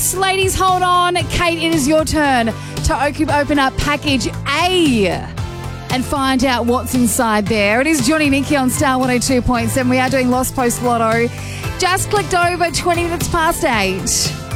Ladies, hold on. Kate, it is your turn to open up package A and find out what's inside there. It is Johnny Nikki on Star 102.7. We are doing Lost Post Lotto. Just clicked over 20 minutes past 8.